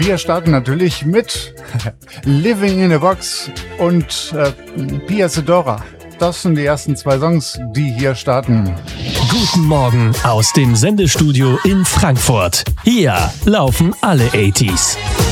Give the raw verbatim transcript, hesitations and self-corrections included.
wir starten natürlich mit Living in a Box und äh, Pia Sedora. Das sind die ersten zwei Songs, die hier starten. Guten Morgen aus dem Sendestudio in Frankfurt. Hier laufen alle achtziger.